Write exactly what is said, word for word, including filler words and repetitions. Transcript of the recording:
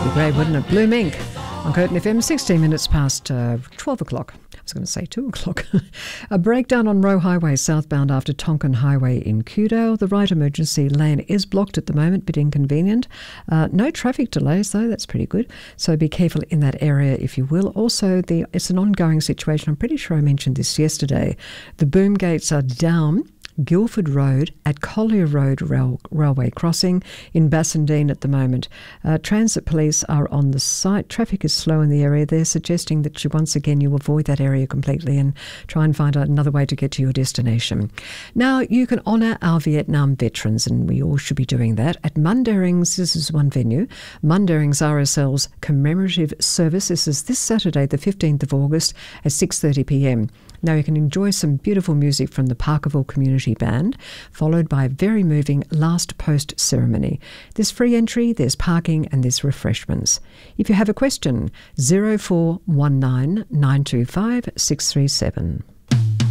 Be great, wouldn't it? Blue Mink on Curtin F M, sixteen minutes past uh, twelve o'clock. I was going to say two o'clock. A breakdown on Roe Highway southbound after Tonkin Highway in Kewdale. The right emergency lane is blocked at the moment, bit inconvenient. Uh, no traffic delays though, that's pretty good. So be careful in that area if you will. Also, the it's an ongoing situation. I'm pretty sure I mentioned this yesterday. The boom gates are down Guildford Road at Collier Road Rail, Railway Crossing in Bassendean at the moment. Uh, transit police are on the site. Traffic is slow in the area. They're suggesting that you once again you avoid that area completely and try and find another way to get to your destination. Now, you can honour our Vietnam veterans, and we all should be doing that. At Mundaring's, this is one venue, Mundaring's R S L's commemorative service. This is this Saturday, the fifteenth of August at six thirty p m. Now, you can enjoy some beautiful music from the Parkerville Community Band, followed by a very moving last post ceremony. There's free entry, there's parking, and there's refreshments. If you have a question, zero four one nine nine two five six three seven.